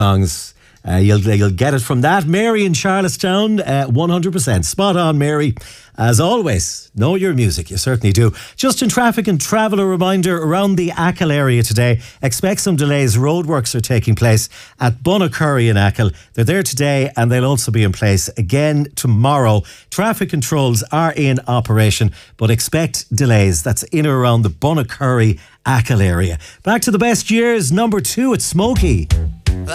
songs. You'll get it from that. Mary in Charlestown, 100%. Spot on, Mary. As always, know your music. You certainly do. Just in traffic and travel, a reminder around the Achill area today. Expect some delays. Roadworks are taking place at Bunnacurry in Achill. They're there today and they'll also be in place again tomorrow. Traffic controls are in operation, but expect delays. That's in or around the Bunnacurry Achill area. Back to the best years. Number 2 at Smokey.